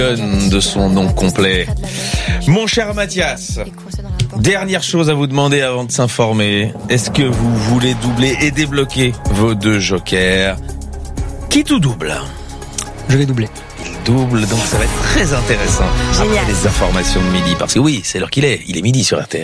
de son nom complet. Mon cher Mathias, dernière chose à vous demander avant de s'informer. Est-ce que vous voulez doubler et débloquer vos 2 jokers? Qui tout double? Je vais doubler. Double, donc ça va être très intéressant. Génial. Après les informations de midi, parce que oui, c'est l'heure qu'il est. Il est midi sur RTL.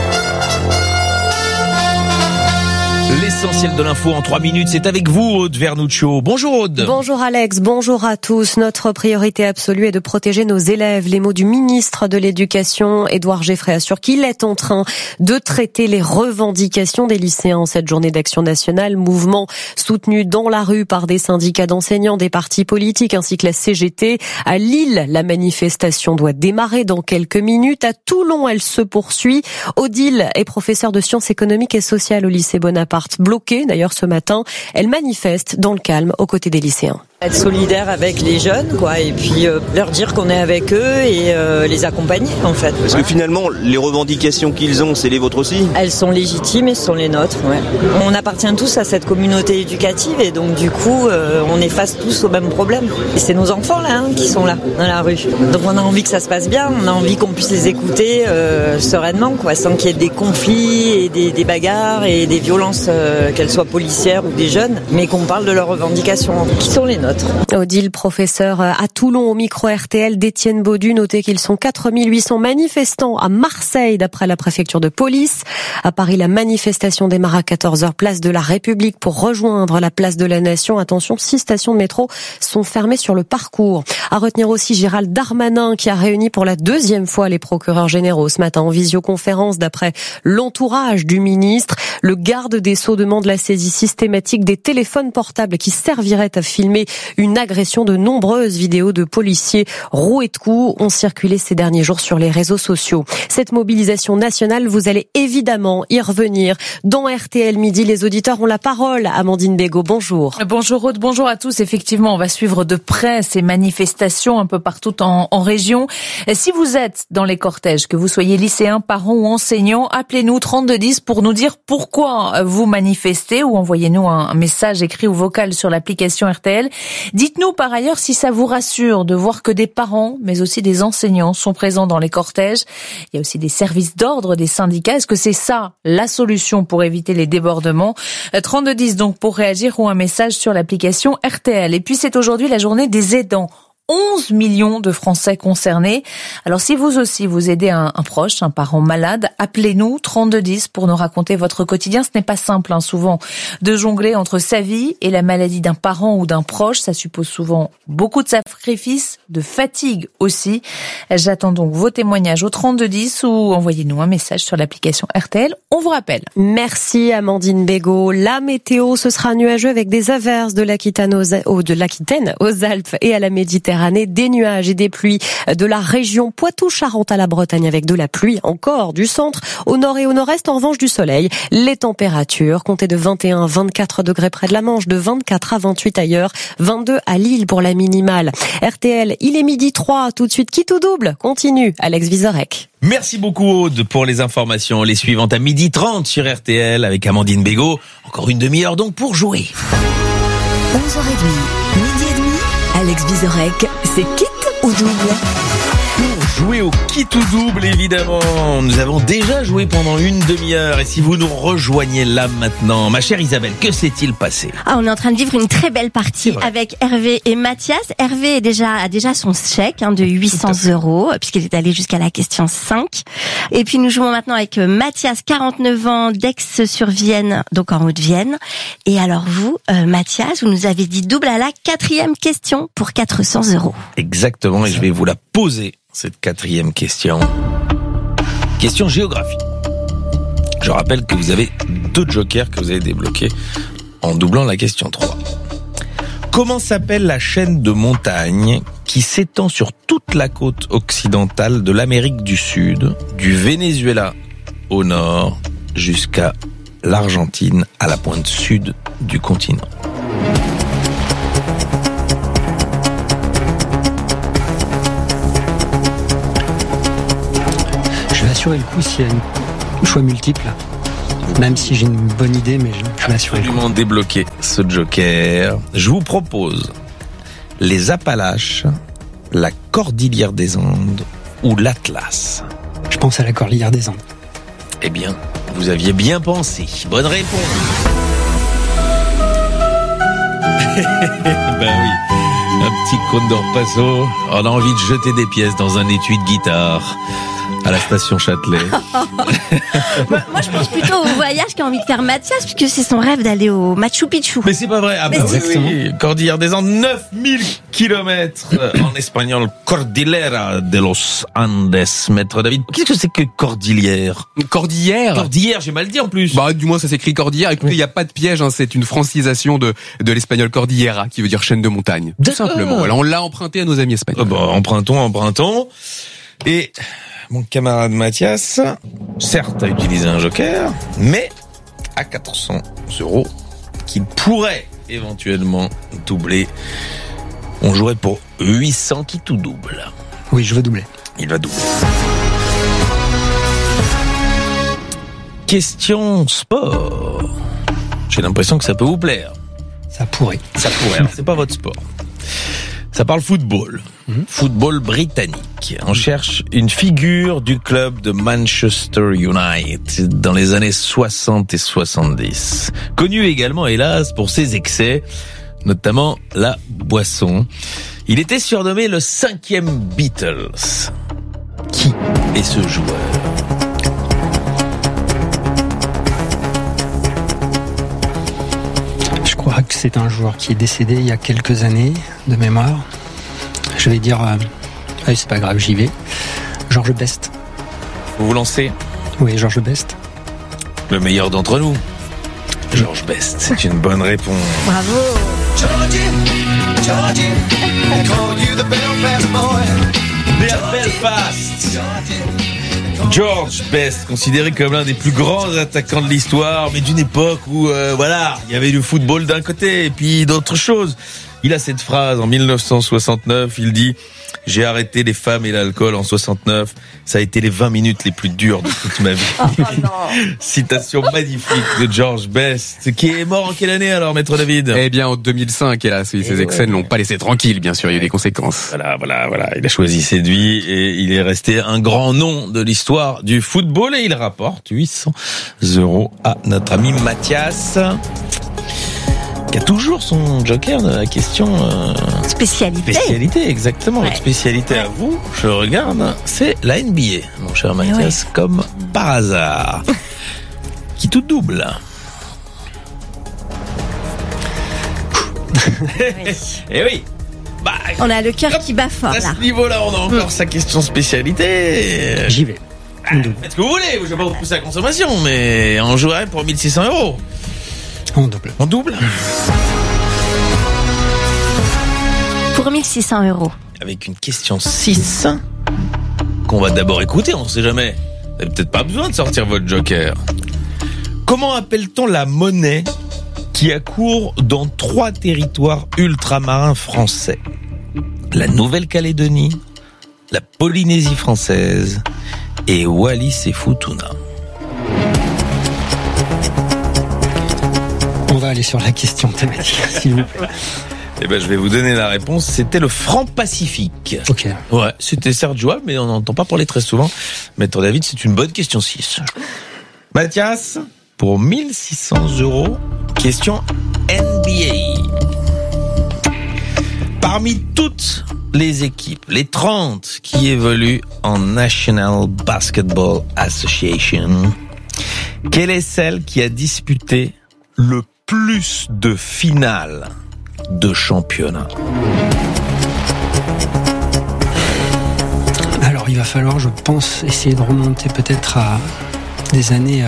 L'essentiel de l'info en 3 minutes, c'est avec vous, Aude Vernuccio. Bonjour Aude. Bonjour Alex, bonjour à tous. Notre priorité absolue est de protéger nos élèves. Les mots du ministre de l'Éducation, Édouard Geffray, assure qu'il est en train de traiter les revendications des lycéens en cette journée d'action nationale. Mouvement soutenu dans la rue par des syndicats d'enseignants, des partis politiques ainsi que la CGT. À Lille, la manifestation doit démarrer dans quelques minutes. À Toulon, elle se poursuit. Odile est professeure de sciences économiques et sociales au lycée Bonaparte. Bloquée d'ailleurs ce matin, elle manifeste dans le calme aux côtés des lycéens. Être solidaire avec les jeunes, quoi, et puis leur dire qu'on est avec eux et les accompagner, en fait. Parce que finalement, les revendications qu'ils ont, c'est les vôtres aussi? Elles sont légitimes et ce sont les nôtres, ouais. On appartient tous à cette communauté éducative et donc du coup, on est face tous au même problème. Et c'est nos enfants là qui sont là, dans la rue. Donc on a envie que ça se passe bien, on a envie qu'on puisse les écouter sereinement, quoi, sans qu'il y ait des conflits et des bagarres et des violences, qu'elles soient policières ou des jeunes, mais qu'on parle de leurs revendications, qui sont les nôtres. Odile, professeur à Toulon au micro RTL d'Étienne Baudu. Notez qu'ils sont 4800 manifestants à Marseille d'après la préfecture de police. À Paris, la manifestation démarre à 14h place de la République pour rejoindre la place de la Nation. Attention, 6 stations de métro sont fermées sur le parcours. À retenir aussi Gérald Darmanin qui a réuni pour la 2e fois les procureurs généraux ce matin en visioconférence. D'après l'entourage du ministre, le garde des Sceaux demande la saisie systématique des téléphones portables qui serviraient à filmer une agression. De nombreuses vidéos de policiers roués de coups ont circulé ces derniers jours sur les réseaux sociaux. Cette mobilisation nationale, vous allez évidemment y revenir. Dans RTL Midi, les auditeurs ont la parole. Amandine Bégaud, bonjour. Bonjour Aude, bonjour à tous. Effectivement, on va suivre de près ces manifestations un peu partout en région. Si vous êtes dans les cortèges, que vous soyez lycéens, parents ou enseignants, appelez-nous 3210 pour nous dire pourquoi vous manifestez ou envoyez-nous un message écrit ou vocal sur l'application RTL. Dites-nous par ailleurs si ça vous rassure de voir que des parents, mais aussi des enseignants sont présents dans les cortèges. Il y a aussi des services d'ordre, des syndicats. Est-ce que c'est ça la solution pour éviter les débordements? 3210 donc pour réagir ou un message sur l'application RTL. Et puis c'est aujourd'hui la journée des aidants. 11 millions de Français concernés. Alors si vous aussi vous aidez un proche, un parent malade, appelez-nous 3210 pour nous raconter votre quotidien. Ce n'est pas simple souvent de jongler entre sa vie et la maladie d'un parent ou d'un proche. Ça suppose souvent beaucoup de sacrifices, de fatigue aussi. J'attends donc vos témoignages au 3210 ou envoyez-nous un message sur l'application RTL. On vous rappelle. Merci Amandine Bégaud. La météo, ce sera nuageux avec des averses de l'Aquitaine aux Alpes et à la Méditerranée. Des nuages et des pluies de la région Poitou-Charentes à la Bretagne avec de la pluie encore du centre au nord et au nord-est, en revanche du soleil. Les températures comptez de 21 à 24 degrés près de la Manche, de 24 à 28 ailleurs, 22 à Lille pour la minimale. RTL, il est midi 3, tout de suite qui tout double continue. Alex Vizorek. Merci beaucoup Aude pour les informations. Les suivantes à 12h30 sur RTL avec Amandine Bégaud. Encore une demi-heure donc pour jouer. 11h30, midi et demi. Alex Vizorek, c'est quitte ou double? Pour jouer au quitte ou double, évidemment. Nous avons déjà joué pendant une demi-heure. Et si vous nous rejoignez là maintenant, ma chère Isabelle, que s'est-il passé? On est en train de vivre une très belle partie avec Hervé et Mathias. Hervé a déjà son chèque de 800 €, puisqu'il est allé jusqu'à la question 5. Et puis nous jouons maintenant avec Mathias, 49 ans, d'Aix-sur-Vienne, donc en Haute-Vienne. Et alors vous, Mathias, vous nous avez dit double à la 4e question pour 400 €. Exactement, et je vais vous la poser, cette 4e question. Question géographie. Je rappelle que vous avez 2 jokers que vous avez débloqués en doublant la question 3. Comment s'appelle la chaîne de montagnes qui s'étend sur toute la côte occidentale de l'Amérique du Sud, du Venezuela au nord jusqu'à l'Argentine à la pointe sud du continent? Je vais assurer le coup s'il y a un choix multiple. Même si j'ai une bonne idée, mais je vais assurer le coup. Absolument débloquer ce joker. Je vous propose les Appalaches, la Cordillère des Andes ou l'Atlas? Je pense à la Cordillère des Andes. Eh bien, vous aviez bien pensé. Bonne réponse. Ben oui. Un petit Condor Paso. On a envie de jeter des pièces dans un étui de guitare à la station Châtelet. Moi, je pense plutôt au voyage qu'a envie de faire Mathias, puisque c'est son rêve d'aller au Machu Picchu. Mais c'est pas vrai. Ah bah oui. Cordillère des Andes, 9000 kilomètres. En espagnol, Cordillera de los Andes. Maître David, qu'est-ce que c'est que cordillère? Cordillère, j'ai mal dit en plus. Bah, du moins, ça s'écrit cordillère. Écoutez, il n'y a pas de piège, hein. C'est une francisation de l'espagnol cordillera, qui veut dire chaîne de montagne. Tout simplement. Alors, on l'a emprunté à nos amis espagnols. Empruntons. Et mon camarade Mathias, certes, a utilisé un joker, mais à 400 €, qu'il pourrait éventuellement doubler. On jouerait pour 800 qui tout double. Oui, je veux doubler. Il va doubler. Question sport. J'ai l'impression que ça peut vous plaire. Ça pourrait. Alors, c'est pas votre sport. Ça parle football. Football britannique. On cherche une figure du club de Manchester United dans les années 60 et 70. Connu également, hélas, pour ses excès, notamment la boisson. Il était surnommé le 5e Beatles. Qui est ce joueur? Je crois que c'est un joueur qui est décédé il y a quelques années, de mémoire. Je vais dire... c'est pas grave, j'y vais. George Best. Vous vous lancez? Oui, George Best. Le meilleur d'entre nous. George Best, c'est une bonne réponse. Bravo. Belfast. George Best, considéré comme l'un des plus grands attaquants de l'histoire, mais d'une époque où, il y avait du football d'un côté et puis d'autres choses. Il a cette phrase en 1969, il dit « J'ai arrêté les femmes et l'alcool en 69, ça a été les 20 minutes les plus dures de toute ma vie. » Citation magnifique de George Best, qui est mort en quelle année alors, Maître David? Eh bien, en 2005, hélas, ses excès ne l'ont pas laissé tranquille, bien sûr, il y a eu des conséquences. Voilà, il a choisi cette vie et il est resté un grand nom de l'histoire du football et il rapporte 800 € à notre ami Mathias, qui a toujours son joker de la question spécialité, exactement. Votre spécialité à vous, je regarde, c'est la NBA, mon cher Mathias, comme par hasard, qui tout double. Et oui. On a le cœur qui bat fort, à là. ce niveau-là, on a encore sa question spécialité. J'y vais. Faites ce que vous voulez, je vais pas vous pousser à la consommation, mais on jouerait pour 1600 €. On double. Pour 1600 €. Avec une question 6 qu'on va d'abord écouter, on sait jamais. Vous n'avez peut-être pas besoin de sortir votre joker. Comment appelle-t-on la monnaie qui accourt dans 3 territoires ultramarins français? La Nouvelle-Calédonie, la Polynésie française et Wallis et Futuna. On va aller sur la question thématique, s'il vous plaît. Eh ben, je vais vous donner la réponse. C'était le franc Pacifique. Ok. Ouais, c'était certes jouable, mais on n'entend pas parler très souvent. Maître David, c'est une bonne question 6. Mathias, pour 1600 €, question NBA. Parmi toutes les équipes, les 30 qui évoluent en National Basketball Association, quelle est celle qui a disputé le plus de finales de championnat? Alors, il va falloir, je pense, essayer de remonter peut-être à des années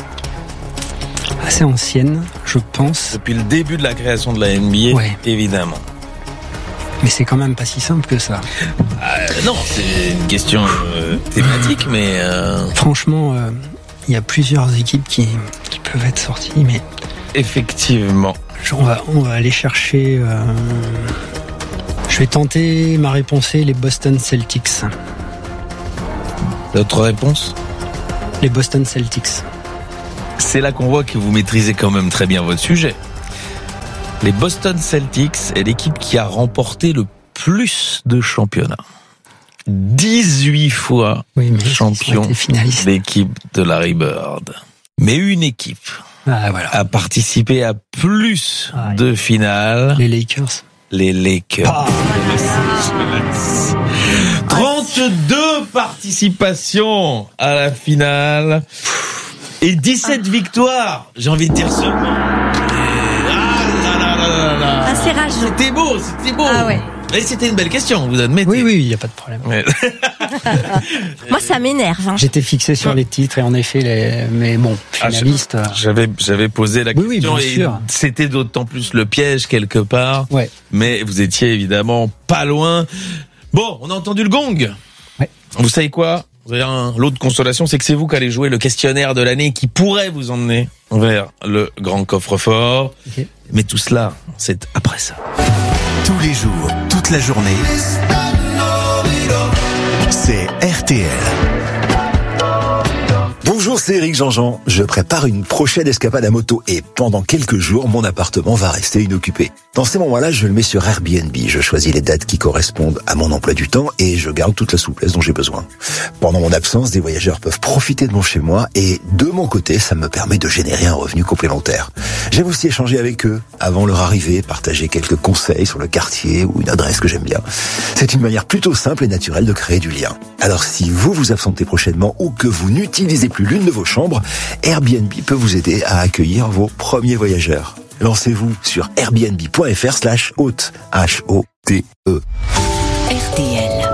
assez anciennes, je pense. Depuis le début de la création de la NBA, évidemment. Mais c'est quand même pas si simple que ça. Non, c'est une question thématique, mais... Franchement, il y a plusieurs équipes qui peuvent être sorties, mais... Effectivement. On va aller chercher... Je vais tenter ma réponse, les Boston Celtics. Votre réponse? Les Boston Celtics. C'est là qu'on voit que vous maîtrisez quand même très bien votre sujet. Les Boston Celtics est l'équipe qui a remporté le plus de championnats. 18 fois champion finaliste. d'équipe de Larry Bird. Mais une équipe a participé à plus de finales. Les Lakers. Les Lakers. 32 participations à la finale et 17 victoires. J'ai envie de dire seulement. C'est rageant. C'était beau. Ah ouais. Mais c'était une belle question, vous admettez. Oui, il n'y a pas de problème. Ouais. Moi, ça m'énerve. Hein. J'étais fixé sur les titres et en effet, mais bon, finaliste. J'avais posé la question bien et sûr. c'était d'autant plus le piège quelque part. Ouais. Mais vous étiez évidemment pas loin. Bon, on a entendu le gong. Ouais. Vous savez quoi? Vous avez un lot de consolation, c'est que c'est vous qui allez jouer le questionnaire de l'année qui pourrait vous emmener vers le grand coffre-fort. Okay. Mais tout cela, c'est après ça. Tous les jours, toute la journée, c'est RTL. Bonjour, c'est Eric Jean-Jean. Je prépare une prochaine escapade à moto et pendant quelques jours, mon appartement va rester inoccupé. Dans ces moments-là, je le mets sur Airbnb. Je choisis les dates qui correspondent à mon emploi du temps et je garde toute la souplesse dont j'ai besoin. Pendant mon absence, des voyageurs peuvent profiter de mon chez-moi et de mon côté, ça me permet de générer un revenu complémentaire. J'aime aussi échanger avec eux avant leur arrivée, partager quelques conseils sur le quartier ou une adresse que j'aime bien. C'est une manière plutôt simple et naturelle de créer du lien. Alors si vous vous absentez prochainement ou que vous n'utilisez plus l'une de vos chambres, Airbnb peut vous aider à accueillir vos premiers voyageurs. Lancez-vous sur airbnb.fr/hôte, H-O-T-E. RTL.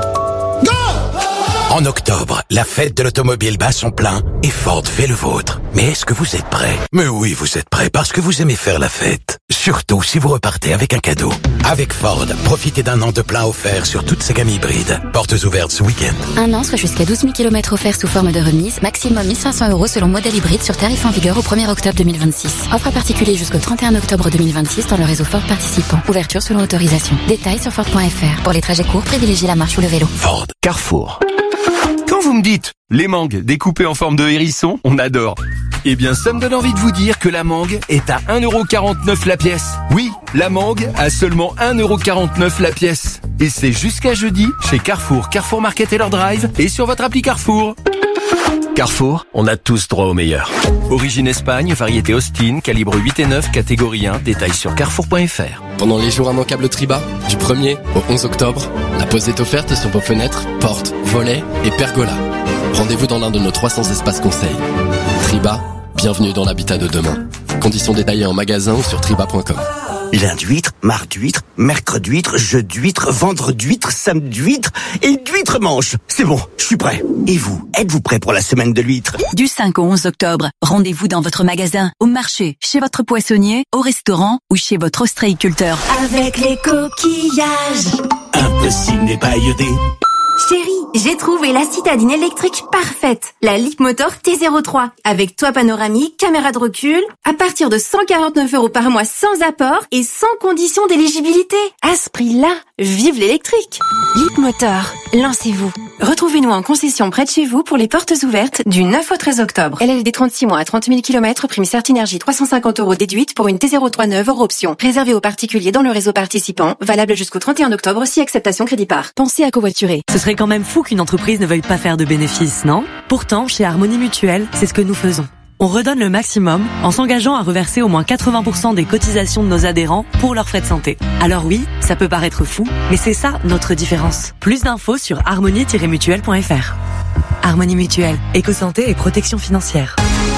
En octobre, la fête de l'automobile bat son plein et Ford fait le vôtre. Mais est-ce que vous êtes prêts? Mais oui, vous êtes prêts parce que vous aimez faire la fête. Surtout si vous repartez avec un cadeau. Avec Ford, profitez d'un an de plein offert sur toute sa gamme hybride. Portes ouvertes ce week-end. Un an, soit jusqu'à 12 000 km offerts sous forme de remise, maximum 1 500 € selon modèle hybride sur tarif en vigueur au 1er octobre 2026. Offre à particulier jusqu'au 31 octobre 2026 dans le réseau Ford participant. Ouverture selon autorisation. Détails sur Ford.fr. Pour les trajets courts, privilégiez la marche ou le vélo. Ford. Carrefour. Quand vous me dites les mangues découpées en forme de hérisson, on adore. Eh bien, ça me donne envie de vous dire que la mangue est à 1,49 € la pièce. Oui, la mangue à seulement 1,49 € la pièce. Et c'est jusqu'à jeudi chez Carrefour, Carrefour Market et leur drive et sur votre appli Carrefour. Carrefour, on a tous droit au meilleur. Origine Espagne, variété Austin, calibre 8 et 9, catégorie 1, détails sur carrefour.fr. Pendant les jours immanquables Triba, du 1er au 11 octobre, la pause est offerte sur vos fenêtres, portes, volets et pergolas. Rendez-vous dans l'un de nos 300 espaces conseils. Triba, bienvenue dans l'habitat de demain. Conditions détaillées en magasin ou sur triba.com. Lundi d'huître, mardi d'huître, mercredi d'huître, jeudi d'huître, vendredi d'huître, samedi d'huître et d'huître manche. C'est bon, je suis prêt. Et vous, êtes-vous prêt pour la semaine de l'huître? Du 5 au 11 octobre, rendez-vous dans votre magasin, au marché, chez votre poissonnier, au restaurant ou chez votre ostréiculteur. Avec les coquillages. Impossible n'est pas iodé. Chérie, j'ai trouvé la citadine électrique parfaite. La Leapmotor T03. Avec toit panoramique, caméra de recul, à partir de 149 € par mois sans apport et sans condition d'éligibilité. À ce prix-là, vive l'électrique. Leapmotor, lancez-vous. Retrouvez-nous en concession près de chez vous pour les portes ouvertes du 9 au 13 octobre. LLD 36 mois à 30 000 km, prime Certinergie 350 € déduite pour une T03 neuve hors option. Réservé aux particuliers dans le réseau participant, valable jusqu'au 31 octobre si acceptation crédit par. Pensez à covoiturer. Ce serait quand même fou qu'une entreprise ne veuille pas faire de bénéfices, non? Pourtant, chez Harmonie Mutuelle, c'est ce que nous faisons. On redonne le maximum en s'engageant à reverser au moins 80% des cotisations de nos adhérents pour leurs frais de santé. Alors oui, ça peut paraître fou, mais c'est ça notre différence. Plus d'infos sur harmonie-mutuelle.fr. Harmonie Mutuelle, éco-santé et protection financière.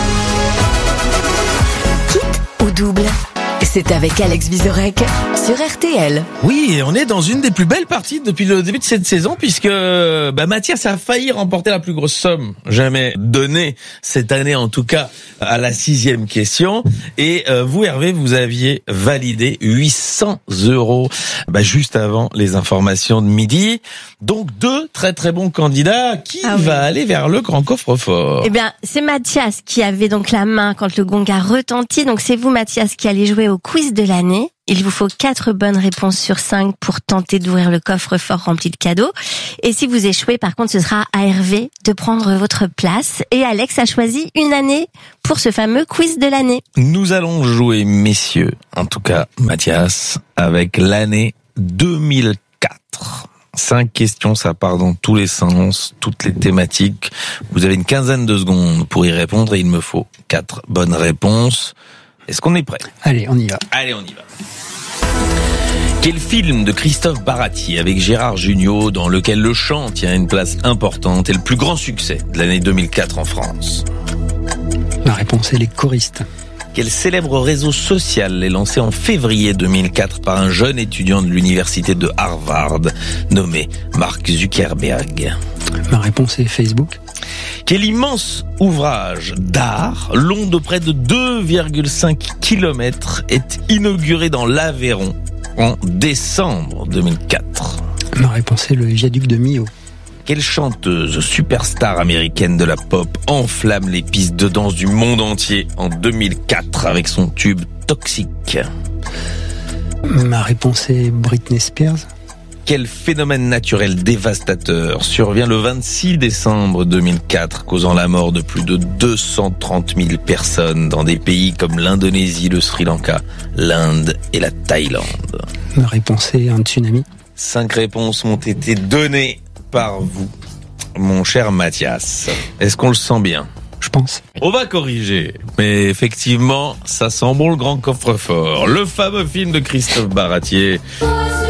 Kit ou double? C'est avec Alex Vizorek sur RTL. Oui, et on est dans une des plus belles parties depuis le début de cette saison puisque Mathias a failli remporter la plus grosse somme jamais donnée cette année, en tout cas à la 6e question. Et vous, Hervé, vous aviez validé 800 € juste avant les informations de midi. Donc 2 très très bons candidats. Qui va aller vers le grand coffre-fort? Eh bien, c'est Mathias qui avait donc la main quand le gong a retenti. Donc c'est vous, Mathias, qui allez jouer au quiz de l'année. Il vous faut 4 bonnes réponses sur 5 pour tenter d'ouvrir le coffre-fort rempli de cadeaux. Et si vous échouez, par contre, ce sera à Hervé de prendre votre place. Et Alex a choisi une année pour ce fameux quiz de l'année. Nous allons jouer, messieurs, en tout cas Mathias, avec l'année 2004. 5 questions, ça part dans tous les sens, toutes les thématiques. Vous avez une quinzaine de secondes pour y répondre et il me faut 4 bonnes réponses. Est-ce qu'on est prêt ? Allez, on y va. Allez, on y va. Quel film de Christophe Baratier avec Gérard Jugnot, dans lequel le chant tient une place importante, est le plus grand succès de l'année 2004 en France ? Ma réponse est les choristes. Quel célèbre réseau social est lancé en février 2004 par un jeune étudiant de l'université de Harvard nommé Mark Zuckerberg ? Ma réponse est Facebook. Quel immense ouvrage d'art, long de près de 2,5 km, est inauguré dans l'Aveyron en décembre 2004 ? Ma réponse est le viaduc de Millau. Quelle chanteuse superstar américaine de la pop enflamme les pistes de danse du monde entier en 2004 avec son tube Toxic ? Ma réponse est Britney Spears. Quel phénomène naturel dévastateur survient le 26 décembre 2004, causant la mort de plus de 230 000 personnes dans des pays comme l'Indonésie, le Sri Lanka, l'Inde et la Thaïlande ? Ma réponse est un tsunami. 5 réponses m'ont été données par vous, mon cher Mathias. Est-ce qu'on le sent bien ? Je pense. On va corriger, mais effectivement, ça sent bon le grand coffre-fort. Le fameux film de Christophe Baratier. On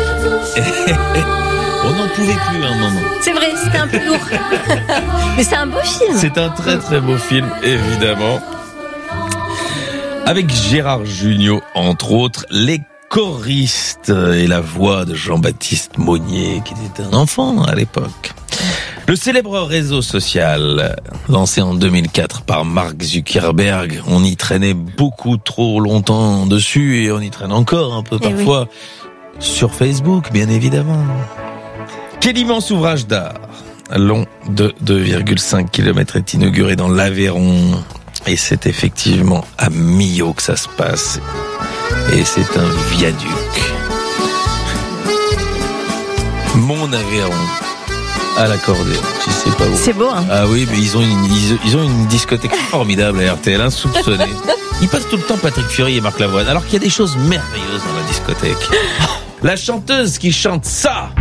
n'en pouvait plus à un moment. C'est vrai, c'était un peu lourd. Mais c'est un beau film. C'est un très très beau film, évidemment. Avec Gérard Jugnot, entre autres, les choristes et la voix de Jean-Baptiste Monnier, qui était un enfant à l'époque. Le célèbre réseau social, lancé en 2004 par Mark Zuckerberg, on y traînait beaucoup trop longtemps dessus et on y traîne encore un peu parfois sur Facebook, bien évidemment. Quel immense ouvrage d'art, long de 2,5 km, est inauguré dans l'Aveyron. Et c'est effectivement à Millau que ça se passe. Et c'est un viaduc. Mon Aveyron à l'accordéon, si c'est pas beau. C'est beau, hein. Ah oui, mais ils ont une discothèque formidable à RTL, insoupçonnée. Ils passent tout le temps Patrick Fiori et Marc Lavoine, alors qu'il y a des choses merveilleuses dans la discothèque. La chanteuse qui chante ça.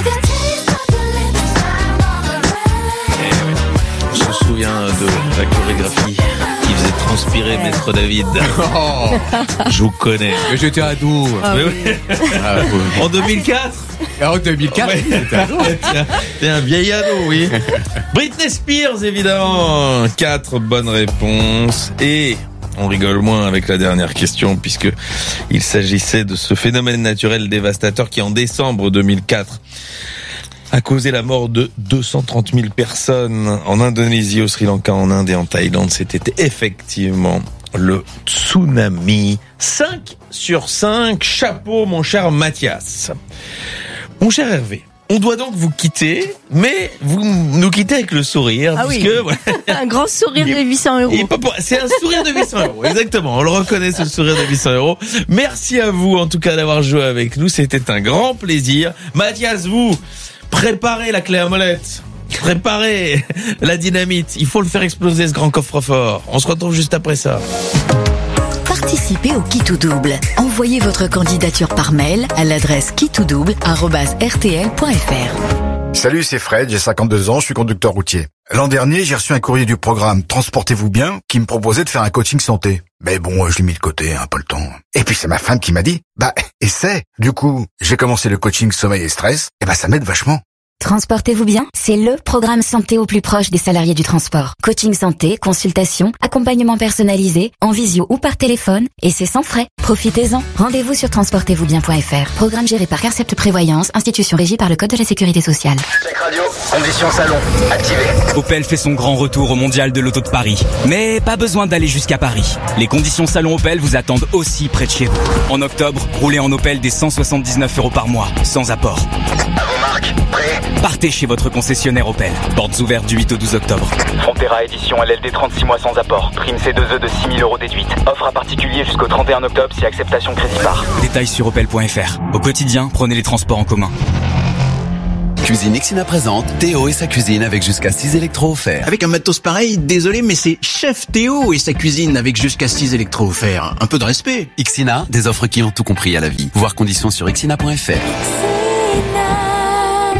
Je me souviens de la chorégraphie qui faisait transpirer Maître David. Oh, je vous connais. Mais j'étais ado. Mais oui. En 2004. En 2004, ouais. T'es un vieil ado, oui. Britney Spears, évidemment. 4 bonnes réponses. Et on rigole moins avec la dernière question, puisque il s'agissait de ce phénomène naturel dévastateur qui, en décembre 2004, a causé la mort de 230 000 personnes en Indonésie, au Sri Lanka, en Inde et en Thaïlande. C'était effectivement le tsunami. 5 sur 5. Chapeau, mon cher Mathias. Mon cher Hervé, on doit donc vous quitter, mais vous nous quittez avec le sourire. Ah puisque, oui, voilà, un grand sourire de 800 €. C'est un sourire de 800 €, exactement. On le reconnaît, ce sourire de 800 €. Merci à vous, en tout cas, d'avoir joué avec nous. C'était un grand plaisir. Mathias, vous, préparez la clé à molette. Préparez la dynamite. Il faut le faire exploser, ce grand coffre-fort. On se retrouve juste après ça. Participez au Qui tout double. Envoyez votre candidature par mail à l'adresse quittouxdouble@rtl.fr. Salut, c'est Fred, j'ai 52 ans, je suis conducteur routier. L'an dernier, j'ai reçu un courrier du programme Transportez-vous bien qui me proposait de faire un coaching santé. Mais bon, je l'ai mis de côté, pas le temps. Et puis c'est ma femme qui m'a dit, essaie. Du coup, j'ai commencé le coaching sommeil et stress, et ça m'aide vachement. Transportez-vous bien, c'est le programme santé au plus proche des salariés du transport. Coaching santé, consultation, accompagnement personnalisé, en visio ou par téléphone, et c'est sans frais. Profitez-en. Rendez-vous sur transportezvousbien.fr. Programme géré par Carcept Prévoyance, institution régie par le Code de la Sécurité sociale. Check radio, conditions salon, activé. Opel fait son grand retour au Mondial de l'Auto de Paris. Mais pas besoin d'aller jusqu'à Paris. Les conditions salon Opel vous attendent aussi près de chez vous. En octobre, roulez en Opel dès 179 € par mois, sans apport. À vos marques, prêts ? Partez chez votre concessionnaire Opel. Portes ouvertes du 8 au 12 octobre. Frontera édition LLD 36 mois sans apport. Prime C2E de 6 000 € déduite. Offre à particulier jusqu'au 31 octobre si acceptation crédit par. Détails sur opel.fr. Au quotidien, prenez les transports en commun. Cuisine Ixina présente Théo et sa cuisine avec jusqu'à 6 électros offerts. Avec un matos pareil, désolé, mais c'est Chef Théo et sa cuisine avec jusqu'à 6 électros offerts. Un peu de respect. Ixina, des offres qui ont tout compris à la vie. Voir conditions sur ixina.fr.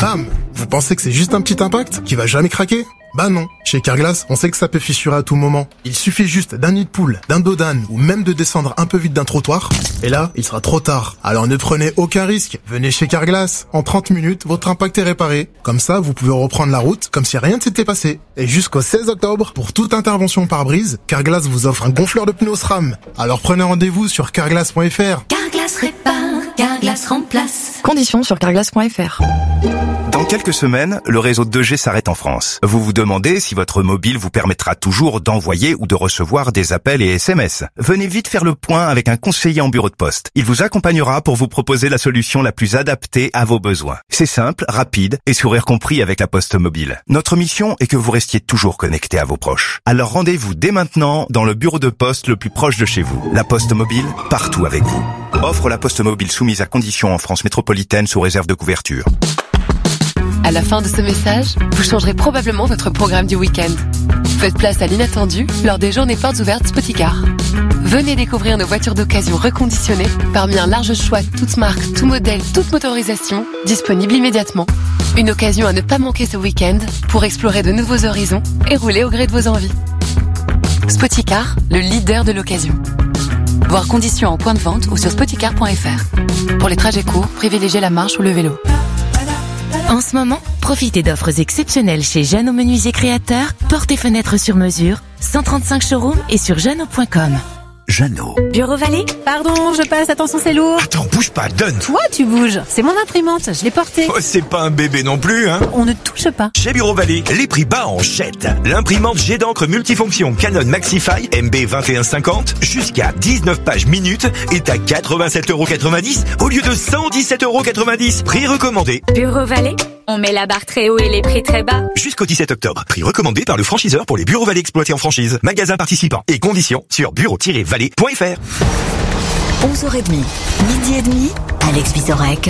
bam! Vous pensez que c'est juste un petit impact qui va jamais craquer? Bah non. Chez Carglass, on sait que ça peut fissurer à tout moment. Il suffit juste d'un nid de poule, d'un dos d'âne ou même de descendre un peu vite d'un trottoir. Et là, il sera trop tard. Alors ne prenez aucun risque. Venez chez Carglass. En 30 minutes, votre impact est réparé. Comme ça, vous pouvez reprendre la route comme si rien ne s'était passé. Et jusqu'au 16 octobre, pour toute intervention pare-brise, Carglass vous offre un gonfleur de pneus SRAM. Alors prenez rendez-vous sur carglass.fr. Carglass répare, Carglass remplace. Conditions sur carglass.fr. Dans quelques semaines, le réseau 2G s'arrête en France. Vous vous demandez si votre mobile vous permettra toujours d'envoyer ou de recevoir des appels et SMS. Venez vite faire le point avec un conseiller en bureau de poste. Il vous accompagnera pour vous proposer la solution la plus adaptée à vos besoins. C'est simple, rapide et sourire compris avec la Poste Mobile. Notre mission est que vous restiez toujours connecté à vos proches. Alors rendez-vous dès maintenant dans le bureau de poste le plus proche de chez vous. La Poste Mobile, partout avec vous. Offre la Poste Mobile soumise à conditions en France métropolitaine sous réserve de couverture. À la fin de ce message, vous changerez probablement votre programme du week-end. Faites place à l'inattendu lors des journées portes ouvertes Spoticar. Venez découvrir nos voitures d'occasion reconditionnées parmi un large choix de toutes marques, tout modèle, toute motorisation, disponibles immédiatement. Une occasion à ne pas manquer ce week-end pour explorer de nouveaux horizons et rouler au gré de vos envies. Spoticar, le leader de l'occasion. Voir conditions en point de vente ou sur spoticar.fr. Pour les trajets courts, privilégiez la marche ou le vélo. En ce moment, profitez d'offres exceptionnelles chez Jeannot Menuisier Créateur, portes et fenêtres sur mesure, 135 showrooms et sur jeannot.com. Jeannot. Bureau Vallée? Pardon, je passe, attention c'est lourd. Attends, bouge pas, donne. Toi, tu bouges. C'est mon imprimante, je l'ai portée. Oh, c'est pas un bébé non plus, hein. On ne touche pas. Chez Bureau Vallée, les prix bas en jette. L'imprimante jet d'encre multifonction Canon Maxify MB 2150 jusqu'à 19 pages minutes est à 87,90€ au lieu de 117,90€. Prix recommandé. Bureau Vallée? On met la barre très haut et les prix très bas. Jusqu'au 17 octobre. Prix recommandé par le franchiseur pour les Bureaux Vallée exploités en franchise. Magasin participant et conditions sur bureau-vallée.fr. 11h30, midi et demi, Alex Vizorek.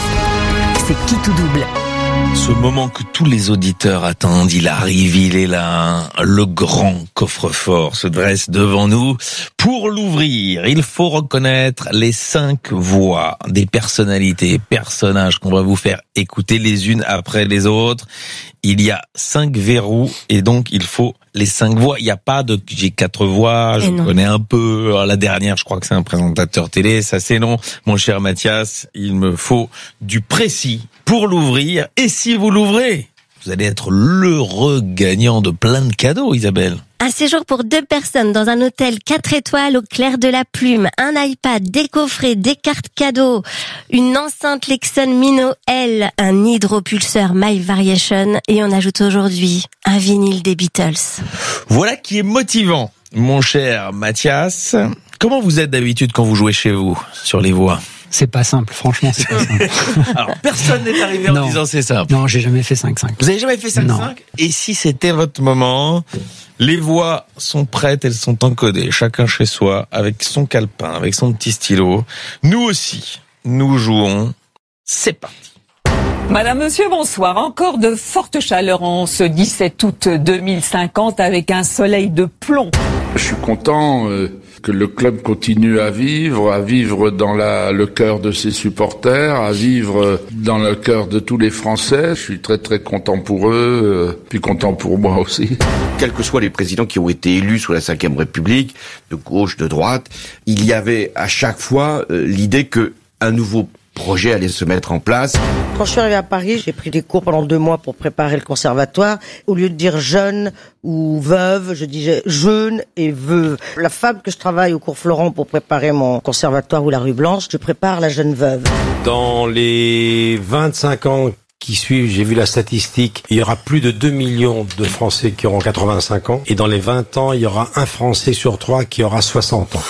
C'est qui tout double? Ce moment que tous les auditeurs attendent, il arrive, il est là. Le grand coffre-fort se dresse devant nous. Pour l'ouvrir, il faut reconnaître les 5 voix des personnalités, personnages qu'on va vous faire écouter les unes après les autres. Il y a 5 verrous et donc il faut les 5 voix. Il n'y a pas de j'ai 4 voix, je connais un peu. Alors, la dernière, je crois que c'est un présentateur télé, ça c'est non. Mon cher Mathias, il me faut du précis pour l'ouvrir. Et si vous l'ouvrez, vous allez être l'heureux gagnant de plein de cadeaux, Isabelle. Un séjour pour 2 personnes dans un hôtel 4 étoiles au clair de la plume, un iPad, des coffrets, des cartes cadeaux, une enceinte Lexon Mino L, un hydropulseur My Variation et on ajoute aujourd'hui un vinyle des Beatles. Voilà qui est motivant, mon cher Mathias. Comment vous êtes d'habitude quand vous jouez chez vous sur les voix ? C'est pas simple, franchement, c'est pas simple. Alors, personne n'est arrivé en disant c'est simple. Non, j'ai jamais fait 5-5. Vous avez jamais fait 5-5 ? Et si c'était votre moment, les voix sont prêtes, elles sont encodées, chacun chez soi, avec son calepin, avec son petit stylo. Nous aussi, nous jouons. C'est parti. Madame, monsieur, bonsoir. Encore de fortes chaleurs en ce 17 août 2050 avec un soleil de plomb. Je suis content que le club continue à vivre dans le cœur de ses supporters, à vivre dans le cœur de tous les Français. Je suis très très content pour eux, puis content pour moi aussi. Quels que soient les présidents qui ont été élus sous la Ve République, de gauche, de droite, il y avait à chaque fois l'idée que un nouveau projet allait se mettre en place. Quand je suis arrivée à Paris, j'ai pris des cours pendant 2 mois pour préparer le conservatoire. Au lieu de dire jeune ou veuve, je disais jeune et veuve. La femme que je travaille au cours Florent pour préparer mon conservatoire ou la rue Blanche, je prépare la jeune veuve. Dans les 25 ans qui suivent, j'ai vu la statistique, il y aura plus de 2 millions de Français qui auront 85 ans. Et dans les 20 ans, il y aura un Français sur 3 qui aura 60 ans.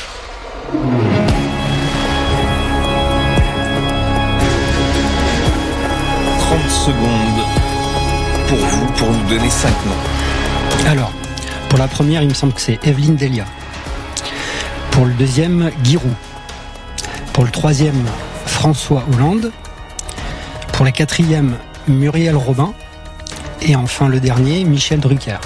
30 secondes pour vous, pour nous donner 5 noms. Alors, pour la première, il me semble que c'est Evelyne Delia. Pour le deuxième, Giroud. Pour le troisième, François Hollande. Pour la quatrième, Muriel Robin. Et enfin le dernier, Michel Drucker.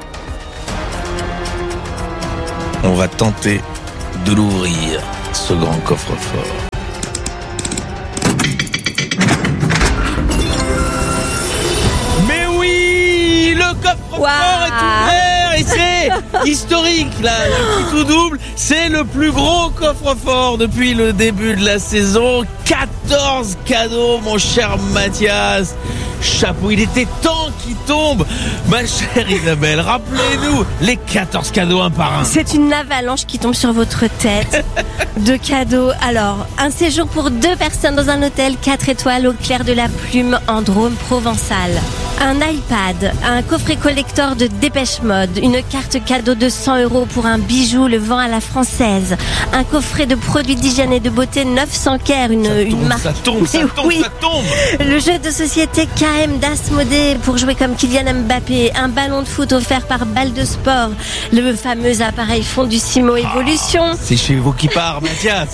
On va tenter de l'ouvrir, ce grand coffre-fort. coffre-fort est ouvert et c'est historique. Là, le qui tout double, c'est le plus gros coffre-fort depuis le début de la saison. 14 cadeaux, mon cher Mathias. Chapeau, il était temps qu'il tombe. Ma chère Isabelle, rappelez-nous les 14 cadeaux un par un. C'est une avalanche qui tombe sur votre tête de cadeaux. Alors, un séjour pour 2 personnes dans un hôtel 4 étoiles au clair de la plume en Drôme provençal. Un iPad, un coffret collector de Dépêche Mode, une carte cadeau de 100 € pour un bijou Le Vent à la française, un coffret de produits d'hygiène et de beauté 900 Care, une marque. Ça tombe. Le jeu de société KM d'Asmodée pour jouer comme Kylian Mbappé, un ballon de foot offert par Balle de Sport, le fameux appareil Fondissimo Evolution. C'est chez vous qui part, Mathias.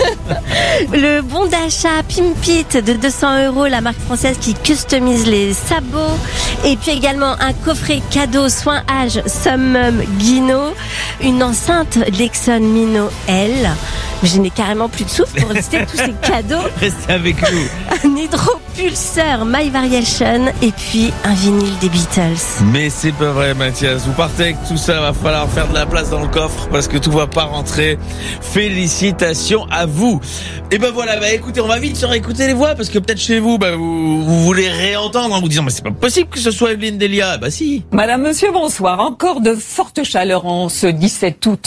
Le bon d'achat Pimpit de 200 €, la marque française qui customise les sabots. Et puis également un coffret cadeau soin âge Summum Guino, une enceinte Lexon Mino L. Je n'ai carrément plus de souffle pour lister tous ces cadeaux. Restez avec nous. Un hydropulseur My Variation et puis un vinyle des Beatles. Mais c'est pas vrai, Mathias. Vous partez avec tout ça, va falloir faire de la place dans le coffre parce que tout va pas rentrer. Félicitations à vous. Et ben voilà, écoutez, on va vite se réécouter les voix parce que peut-être chez vous, vous voulez réentendre en vous disant mais c'est pas possible que ce soit Evelyne Delia. Bah si. Madame, monsieur, bonsoir. Encore de fortes chaleurs en ce 17 août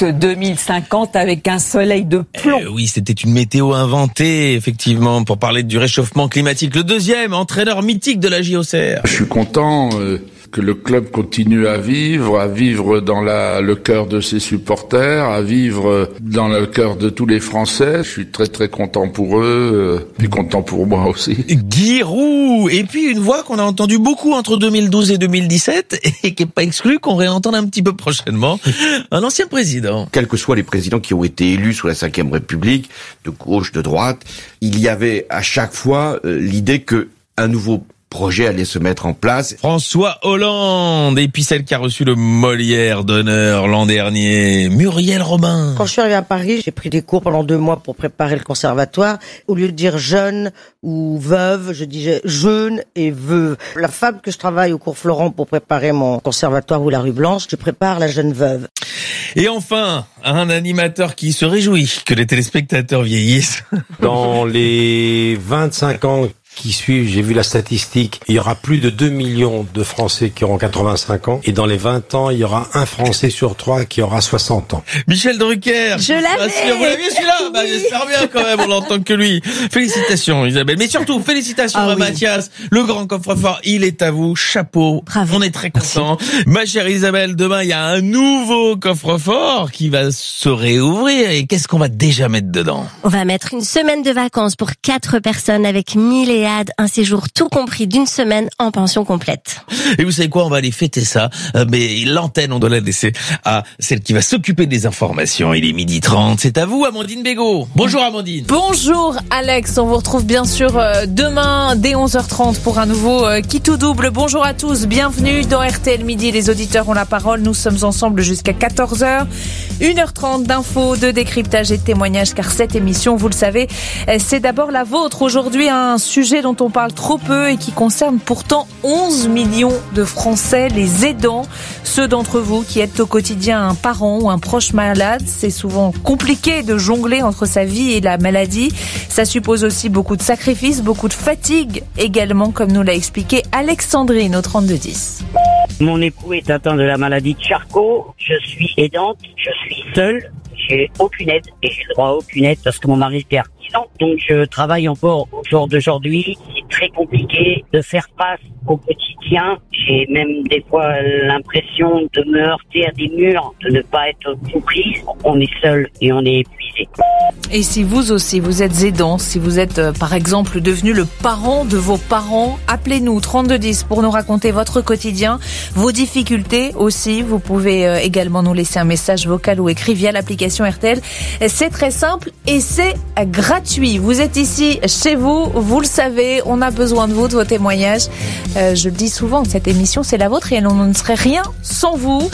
2050 avec un soleil de plomb. Oui, c'était une météo inventée, effectivement, pour parler du réchauffement climatique. Le deuxième, entraîneur mythique de la JOCR. Je suis content que le club continue à vivre dans le cœur de ses supporters, à vivre dans le cœur de tous les Français. Je suis très très content pour eux, puis content pour moi aussi. Guy Roux, et puis une voix qu'on a entendue beaucoup entre 2012 et 2017 et qui n'est pas exclu qu'on réentende un petit peu prochainement. Un ancien président. Quels que soient les présidents qui ont été élus sous la Ve République, de gauche, de droite, il y avait à chaque fois l'idée que un nouveau projet allait se mettre en place. François Hollande, et puis celle qui a reçu le Molière d'honneur l'an dernier, Muriel Robin. Quand je suis arrivée à Paris, j'ai pris des cours pendant 2 mois pour préparer le conservatoire. Au lieu de dire jeune ou veuve, je disais jeune et veuve. La femme que je travaille au cours Florent pour préparer mon conservatoire ou la rue Blanche, je prépare la jeune veuve. Et enfin, un animateur qui se réjouit que les téléspectateurs vieillissent. Dans les 25 ans qui suivent, j'ai vu la statistique, il y aura plus de 2 millions de Français qui auront 85 ans, et dans les 20 ans, il y aura un Français sur 3 qui aura 60 ans. Michel Drucker. Je l'avais. Vous l'aviez celui-là? Oui. J'espère bien quand même, on l'entend que lui. Félicitations Isabelle, mais surtout félicitations à Mathias. Le grand coffre-fort, il est à vous. Chapeau. Bravo. On est très contents. Ma chère Isabelle, demain, il y a un nouveau coffre-fort qui va se réouvrir. Et qu'est-ce qu'on va déjà mettre dedans? On va mettre une semaine de vacances pour 4 personnes avec 1000 et un séjour tout compris d'1 semaine en pension complète. Et vous savez quoi, on va aller fêter ça, mais l'antenne, on doit la laisser à celle qui va s'occuper des informations. Il est 12h30, c'est à vous Amandine Bégaud. Bonjour Amandine. Bonjour Alex, on vous retrouve bien sûr demain dès 11h30 pour un nouveau Qui tout double. Bonjour à tous, bienvenue dans RTL Midi, les auditeurs ont la parole, nous sommes ensemble jusqu'à 14h. 1h30 d'infos, de décryptage et de témoignages, car cette émission, vous le savez, c'est d'abord la vôtre. Aujourd'hui, un sujet dont on parle trop peu et qui concerne pourtant 11 millions de Français, les aidants. Ceux d'entre vous qui êtes au quotidien un parent ou un proche malade, c'est souvent compliqué de jongler entre sa vie et la maladie. Ça suppose aussi beaucoup de sacrifices, beaucoup de fatigue également, comme nous l'a expliqué Alexandrine au 3210. Mon époux est atteint de la maladie de Charcot. Je suis aidante, je suis seule. J'ai aucune aide et j'ai droit à aucune aide parce que mon mari perd 10 ans. Donc je travaille encore au jour d'aujourd'hui. C'est très compliqué de faire face au quotidien. J'ai même des fois l'impression de me heurter à des murs, de ne pas être comprise. On est seul et on est épuisé. Et si vous aussi, vous êtes aidant, si vous êtes par exemple devenu le parent de vos parents, appelez-nous 3210 pour nous raconter votre quotidien, vos difficultés aussi. Vous pouvez également nous laisser un message vocal ou écrit via l'application RTL. C'est très simple et c'est gratuit. Vous êtes ici chez vous, vous le savez, on a besoin de vous, de vos témoignages. Je le dis souvent, cette émission c'est la vôtre et on ne serait rien sans vous.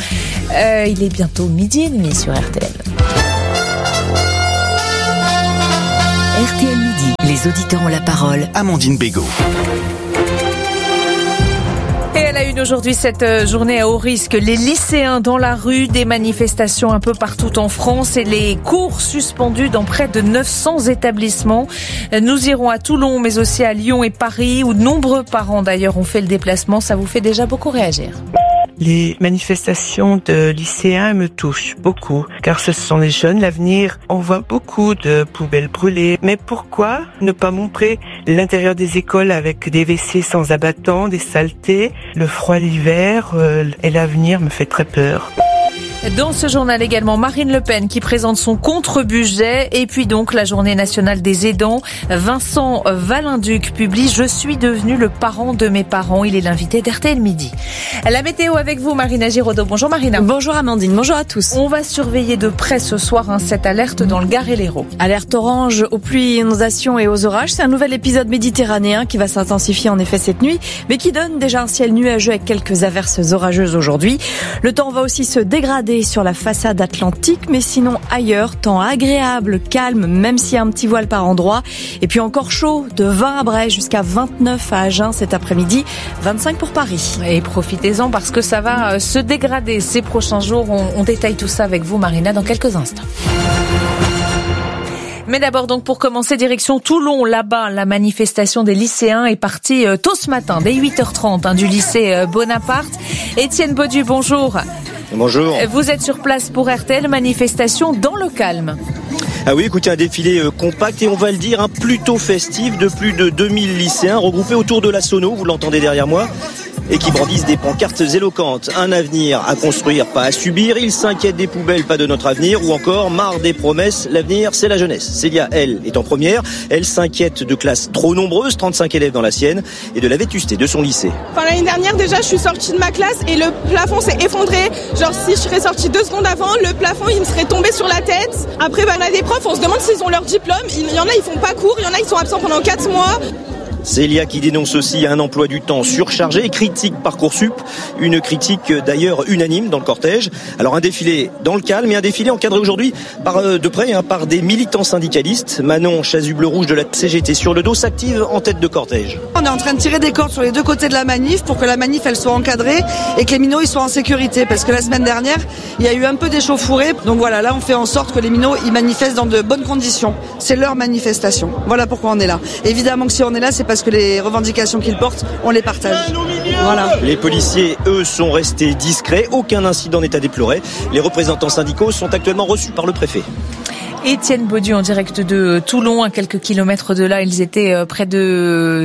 Il est bientôt 12h30 sur RTL. RTL Midi, les auditeurs ont la parole. Amandine Bégaud. Et à la une aujourd'hui, cette journée à haut risque. Les lycéens dans la rue, des manifestations un peu partout en France et les cours suspendus dans près de 900 établissements. Nous irons à Toulon, mais aussi à Lyon et Paris, où de nombreux parents d'ailleurs ont fait le déplacement. Ça vous fait déjà beaucoup réagir? Les manifestations de lycéens me touchent beaucoup, car ce sont les jeunes, l'avenir. On voit beaucoup de poubelles brûlées. Mais pourquoi ne pas montrer l'intérieur des écoles avec des WC sans abattant, des saletés? Le froid l'hiver et l'avenir me fait très peur. Dans ce journal également, Marine Le Pen qui présente son contre-budget et puis donc la journée nationale des aidants. Vincent Valinduc publie « Je suis devenu le parent de mes parents ». Il est l'invité d'RTL Midi. La météo avec vous, Marina Giraudot. Bonjour Marina. Bonjour Amandine, bonjour à tous. On va surveiller de près ce soir cette alerte dans le Gard et l'Hérault. Alerte orange aux pluies, inondations et aux orages. C'est un nouvel épisode méditerranéen qui va s'intensifier en effet cette nuit, mais qui donne déjà un ciel nuageux avec quelques averses orageuses aujourd'hui. Le temps va aussi se dégrader sur la façade atlantique, mais sinon ailleurs, temps agréable, calme, même s'il y a un petit voile par endroit. Et puis encore chaud, de 20 à Bray jusqu'à 29 à Agen cet après-midi, 25 pour Paris. Et profitez-en parce que ça va se dégrader ces prochains jours. On détaille tout ça avec vous, Marina, dans quelques instants. Mais d'abord, donc, pour commencer, direction Toulon. Là-bas, la manifestation des lycéens est partie tôt ce matin, dès 8h30, du lycée Bonaparte. Étienne Baudu, bonjour. Bonjour. Vous êtes sur place pour RTL, manifestation dans le calme. Ah oui, écoutez, un défilé compact et on va le dire, plutôt festif de plus de 2000 lycéens regroupés autour de la Sono, vous l'entendez derrière moi, et qui brandissent des pancartes éloquentes. Un avenir à construire, pas à subir. Ils s'inquiètent des poubelles, pas de notre avenir. Ou encore, marre des promesses, l'avenir, c'est la jeunesse. Célia, elle, est en première. Elle s'inquiète de classes trop nombreuses, 35 élèves dans la sienne, et de la vétusté de son lycée. Enfin, l'année dernière, déjà, je suis sortie de ma classe et le plafond s'est effondré. Genre, si je serais sortie 2 secondes avant, le plafond, il me serait tombé sur la tête. Après, on a des profs, on se demande s'ils ont leur diplôme. Il y en a, ils font pas cours. Il y en a, ils sont absents pendant 4 mois. Célia qui dénonce aussi un emploi du temps surchargé et critique Parcoursup, une critique d'ailleurs unanime dans le cortège. Alors un défilé dans le calme et un défilé encadré aujourd'hui de près par des militants syndicalistes. Manon Chasuble-Rouge de la CGT sur le dos s'active en tête de cortège. On est en train de tirer des cordes sur les deux côtés de la manif pour que la manif elle soit encadrée et que les minots ils soient en sécurité, parce que la semaine dernière il y a eu un peu d'échauffourée. Donc voilà, là on fait en sorte que les minots ils manifestent dans de bonnes conditions. C'est leur manifestation. Voilà pourquoi on est là. Évidemment que si on est là, c'est parce que les revendications qu'ils portent, on les partage. Voilà. Les policiers, eux, sont restés discrets. Aucun incident n'est à déplorer. Les représentants syndicaux sont actuellement reçus par le préfet. Étienne Baudu en direct de Toulon, à quelques kilomètres de là. Ils étaient près de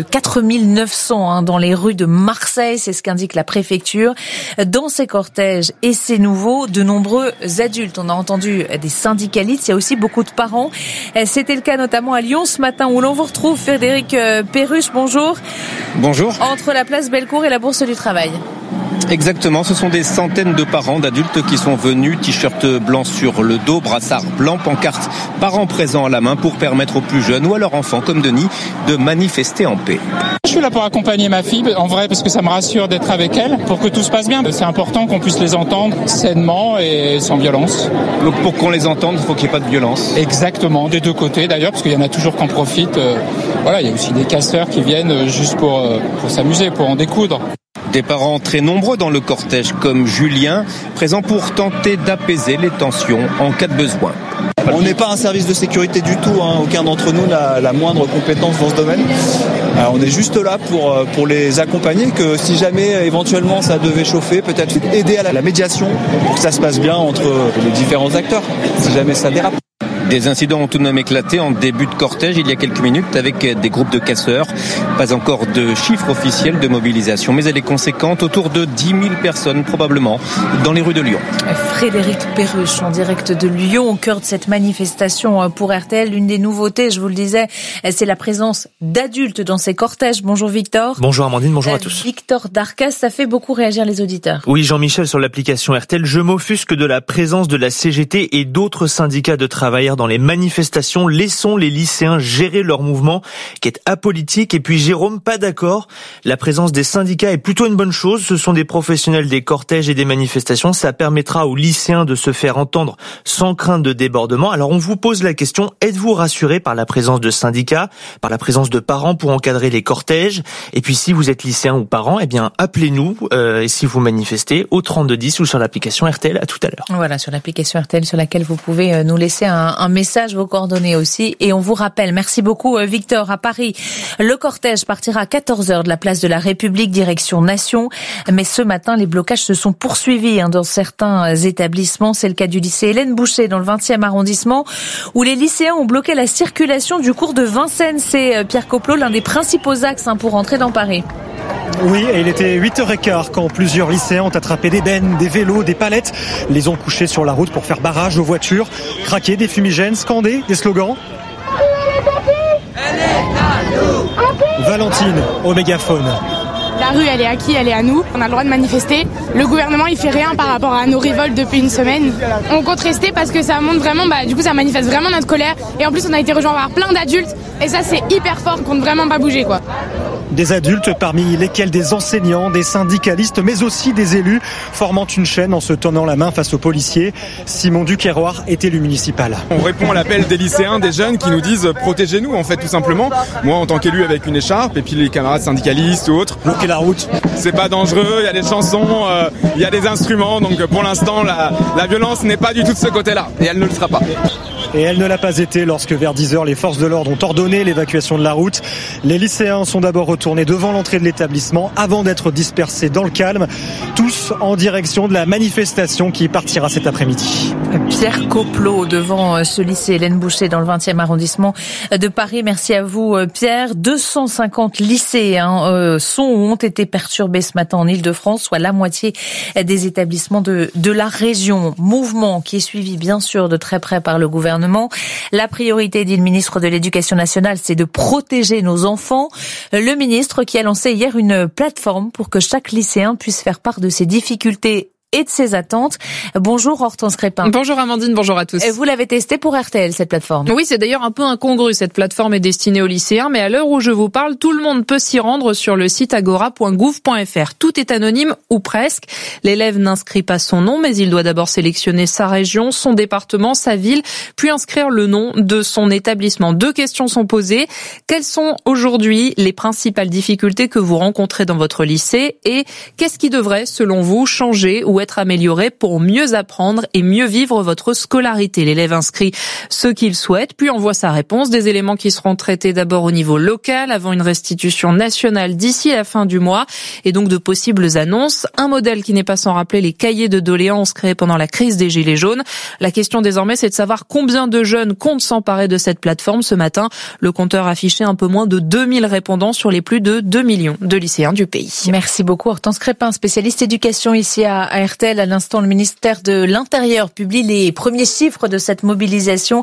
4900 dans les rues de Marseille, c'est ce qu'indique la préfecture. Dans ces cortèges, et c'est nouveau, de nombreux adultes. On a entendu des syndicalistes, il y a aussi beaucoup de parents. C'était le cas notamment à Lyon ce matin, où l'on vous retrouve. Frédéric Perruche, bonjour. Bonjour. Entre la place Bellecour et la Bourse du Travail. Exactement, ce sont des centaines de parents, d'adultes qui sont venus, t-shirt blanc sur le dos, brassard blanc, pancarte parents présents à la main pour permettre aux plus jeunes ou à leurs enfants, comme Denis, de manifester en paix. Je suis là pour accompagner ma fille, en vrai, parce que ça me rassure d'être avec elle, pour que tout se passe bien. C'est important qu'on puisse les entendre sainement et sans violence. Donc pour qu'on les entende, il faut qu'il n'y ait pas de violence. Exactement, des deux côtés d'ailleurs, parce qu'il y en a toujours qui en profitent. Voilà, il y a aussi des casseurs qui viennent juste pour s'amuser, pour en découdre. Des parents très nombreux dans le cortège, comme Julien, présent pour tenter d'apaiser les tensions en cas de besoin. On n'est pas un service de sécurité du tout, aucun d'entre nous n'a la moindre compétence dans ce domaine. On est juste là pour les accompagner, que si jamais éventuellement ça devait chauffer, peut-être aider à la médiation pour que ça se passe bien entre les différents acteurs, si jamais ça dérape. Des incidents ont tout de même éclaté en début de cortège il y a quelques minutes avec des groupes de casseurs. Pas encore de chiffre officiel de mobilisation, mais elle est conséquente, autour de 10 000 personnes probablement dans les rues de Lyon. Frédéric Perruche en direct de Lyon, au cœur de cette manifestation pour RTL. L'une des nouveautés, je vous le disais, c'est la présence d'adultes dans ces cortèges. Bonjour Victor. Bonjour Amandine, bonjour à tous. Victor Darcas, ça fait beaucoup réagir les auditeurs. Oui, Jean-Michel, sur l'application RTL, je m'offusque de la présence de la CGT et d'autres syndicats de travailleurs intervenir dans les manifestations. Laissons les lycéens gérer leur mouvement qui est apolitique. Et puis Jérôme, pas d'accord. La présence des syndicats est plutôt une bonne chose. Ce sont des professionnels des cortèges et des manifestations. Ça permettra aux lycéens de se faire entendre sans crainte de débordement. Alors on vous pose la question, êtes-vous rassuré par la présence de syndicats, par la présence de parents pour encadrer les cortèges? Et puis si vous êtes lycéen ou parent, eh bien appelez-nous et si vous manifestez au 3210 ou sur l'application RTL. À tout à l'heure. Voilà, sur l'application RTL sur laquelle vous pouvez nous laisser un message, vos coordonnées aussi. Et on vous rappelle, merci beaucoup Victor, à Paris, le cortège partira à 14h de la place de la République direction Nation. Mais ce matin, les blocages se sont poursuivis dans certains établissements. C'est le cas du lycée Hélène Boucher dans le 20e arrondissement où les lycéens ont bloqué la circulation du cours de Vincennes. C'est Pierre Coplot, l'un des principaux axes pour entrer dans Paris. Oui, et il était 8h15 quand plusieurs lycéens ont attrapé des bennes, des vélos, des palettes, les ont couchés sur la route pour faire barrage aux voitures, craquer des fumigènes, scander des slogans. Valentine au mégaphone. La rue, elle est à qui? Elle est à nous. On a le droit de manifester. Le gouvernement, il fait rien par rapport à nos révoltes depuis une semaine. On compte rester parce que ça montre vraiment, du coup, ça manifeste vraiment notre colère. Et en plus, on a été rejoint par plein d'adultes. Et ça, c'est hyper fort, on compte vraiment pas bouger, quoi. Des adultes, parmi lesquels des enseignants, des syndicalistes, mais aussi des élus, formant une chaîne en se tenant la main face aux policiers. Simon Duquerroir est élu municipal. On répond à l'appel des lycéens, des jeunes qui nous disent « protégez-nous » en fait, tout simplement. Moi, en tant qu'élu avec une écharpe, et puis les camarades syndicalistes ou autres. Bloquer la route. C'est pas dangereux, il y a des chansons, il y a des instruments, donc pour l'instant, la violence n'est pas du tout de ce côté-là, et elle ne le sera pas. Et elle ne l'a pas été lorsque vers 10h, les forces de l'ordre ont ordonné l'évacuation de la route. Les lycéens sont d'abord retournés devant l'entrée de l'établissement avant d'être dispersés dans le calme, tous en direction de la manifestation qui partira cet après-midi. Pierre Coplot devant ce lycée Hélène Boucher dans le 20e arrondissement de Paris. Merci à vous Pierre. 250 lycéens ont été perturbés ce matin en Ile-de-France, soit la moitié des établissements de la région. Mouvement qui est suivi bien sûr de très près par le gouvernement. La priorité, dit le ministre de l'Éducation nationale, c'est de protéger nos enfants. Le ministre qui a lancé hier une plateforme pour que chaque lycéen puisse faire part de ses difficultés et de ses attentes. Bonjour Hortense Crépin. Bonjour Amandine, bonjour à tous. Vous l'avez testée pour RTL, cette plateforme? Oui, c'est d'ailleurs un peu incongru. Cette plateforme est destinée aux lycéens, mais à l'heure où je vous parle, tout le monde peut s'y rendre sur le site agora.gouv.fr. Tout est anonyme, ou presque. L'élève n'inscrit pas son nom, mais il doit d'abord sélectionner sa région, son département, sa ville, puis inscrire le nom de son établissement. 2 questions sont posées. Quelles sont aujourd'hui les principales difficultés que vous rencontrez dans votre lycée et qu'est-ce qui devrait, selon vous, changer ou être amélioré pour mieux apprendre et mieux vivre votre scolarité? L'élève inscrit ce qu'il souhaite, puis envoie sa réponse. Des éléments qui seront traités d'abord au niveau local, avant une restitution nationale d'ici la fin du mois, et donc de possibles annonces. Un modèle qui n'est pas sans rappeler les cahiers de doléances créés pendant la crise des Gilets jaunes. La question désormais, c'est de savoir combien de jeunes comptent s'emparer de cette plateforme. Ce matin, le compteur affichait un peu moins de 2000 répondants sur les plus de 2 millions de lycéens du pays. Merci beaucoup Hortense Crépin, spécialiste éducation ici à RTL. À l'instant, le ministère de l'Intérieur publie les premiers chiffres de cette mobilisation.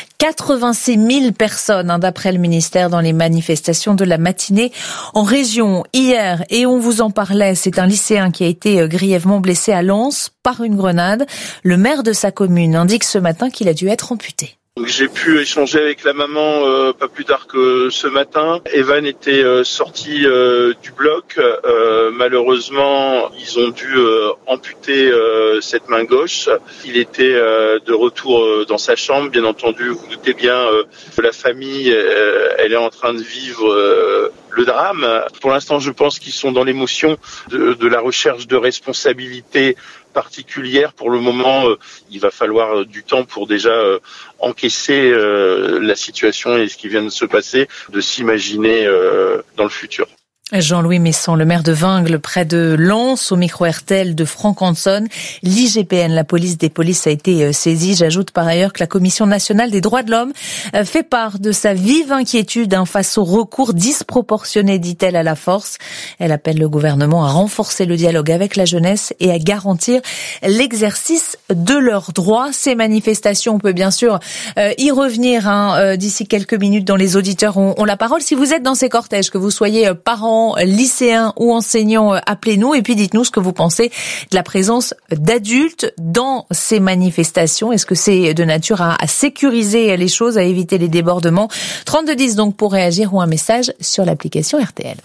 86 000 personnes, d'après le ministère, dans les manifestations de la matinée en région hier. Et on vous en parlait, c'est un lycéen qui a été grièvement blessé à Lens par une grenade. Le maire de sa commune indique ce matin qu'il a dû être amputé. J'ai pu échanger avec la maman pas plus tard que ce matin. Evan était sorti du bloc. Malheureusement, ils ont dû amputer cette main gauche. Il était de retour dans sa chambre. Bien entendu, vous doutez bien que la famille, elle est en train de vivre le drame. Pour l'instant, je pense qu'ils sont dans l'émotion de la recherche de responsabilité particulière. Pour le moment, il va falloir du temps pour déjà encaisser la situation et ce qui vient de se passer, de s'imaginer dans le futur. Jean-Louis Messon, le maire de Vingles, près de Lens, au micro RTL de Franck Hanson. L'IGPN, la police des polices, a été saisie. J'ajoute par ailleurs que la Commission nationale des droits de l'homme fait part de sa vive inquiétude face au recours disproportionné, dit-elle, à la force. Elle appelle le gouvernement à renforcer le dialogue avec la jeunesse et à garantir l'exercice de leurs droits. Ces manifestations, on peut bien sûr y revenir d'ici quelques minutes dans Les Auditeurs ont la parole. Si vous êtes dans ces cortèges, que vous soyez parents, parents, lycéens ou enseignants, appelez-nous et puis dites-nous ce que vous pensez de la présence d'adultes dans ces manifestations. Est-ce que c'est de nature à sécuriser les choses, à éviter les débordements? 3210 donc pour réagir ou un message sur l'application RTL.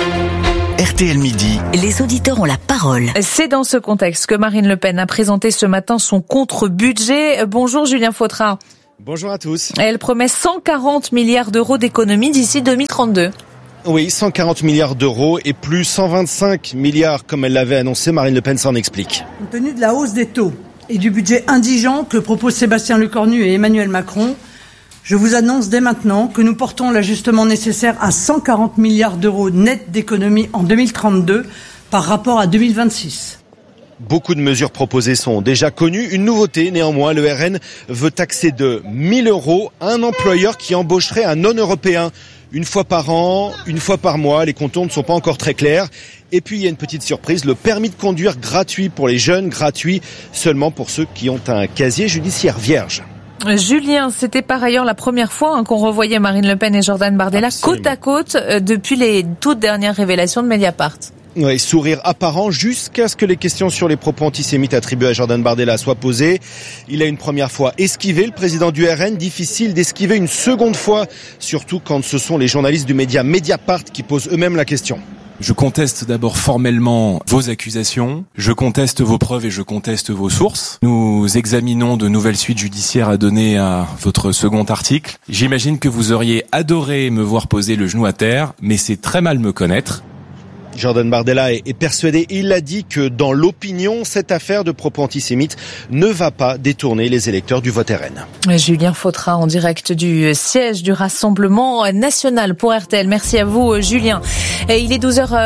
RTL Midi. Les auditeurs ont la parole. C'est dans ce contexte que Marine Le Pen a présenté ce matin son contre-budget. Bonjour Julien Fautra. Bonjour à tous. Elle promet 140 milliards d'euros d'économies d'ici 2032. Oui, 140 milliards d'euros et plus 125 milliards comme elle l'avait annoncé. Marine Le Pen s'en explique. Compte tenu de la hausse des taux et du budget indigent que proposent Sébastien Lecornu et Emmanuel Macron, je vous annonce dès maintenant que nous portons l'ajustement nécessaire à 140 milliards d'euros net d'économies en 2032 par rapport à 2026. Beaucoup de mesures proposées sont déjà connues. Une nouveauté, néanmoins, le RN veut taxer de 1 000 € un employeur qui embaucherait un non-européen. Une fois par an, une fois par mois, les contours ne sont pas encore très clairs. Et puis il y a une petite surprise, le permis de conduire gratuit pour les jeunes, gratuit seulement pour ceux qui ont un casier judiciaire vierge. Julien, c'était par ailleurs la première fois qu'on revoyait Marine Le Pen et Jordan Bardella côte à côte depuis les toutes dernières révélations de Mediapart. Oui, sourire apparent jusqu'à ce que les questions sur les propos antisémites attribués à Jordan Bardella soient posées. Il a une première fois esquivé, le président du RN, difficile d'esquiver une seconde fois, surtout quand ce sont les journalistes du média Mediapart qui posent eux-mêmes la question. Je conteste d'abord formellement vos accusations, je conteste vos preuves et je conteste vos sources. Nous examinons de nouvelles suites judiciaires à donner à votre second article. J'imagine que vous auriez adoré me voir poser le genou à terre, mais c'est très mal me connaître. Jordan Bardella est persuadé, il a dit que dans l'opinion, cette affaire de propos antisémites ne va pas détourner les électeurs du vote RN. Julien Fautra en direct du siège du Rassemblement national pour RTL. Merci à vous Julien. Et il est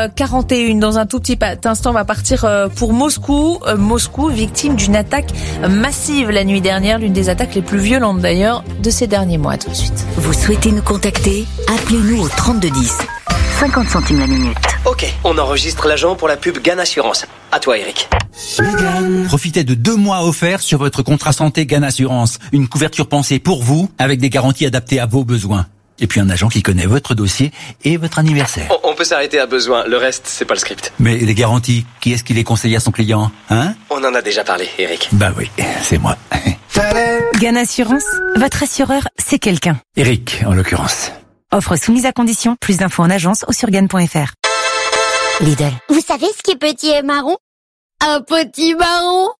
12h41. Dans un tout petit instant, on va partir pour Moscou. Moscou, victime d'une attaque massive la nuit dernière, l'une des attaques les plus violentes d'ailleurs de ces derniers mois. À tout de suite. Vous souhaitez nous contacter? Appelez-nous au 3210. 50 centimes la minute. Ok, on enregistre l'agent pour la pub GAN Assurance. À toi Eric. Profitez de 2 mois offerts sur votre contrat santé GAN Assurance. Une couverture pensée pour vous, avec des garanties adaptées à vos besoins. Et puis un agent qui connaît votre dossier et votre anniversaire. On peut s'arrêter à besoin, le reste c'est pas le script. Mais les garanties, qui est-ce qui les conseille à son client, hein? On en a déjà parlé, Eric. Bah oui, c'est moi. GAN Assurance, votre assureur, c'est quelqu'un. Eric, en l'occurrence. Offre soumise à condition, plus d'infos en agence ou sur GAN.fr. Lidl. Vous savez ce qui est petit et marron? Un petit marron.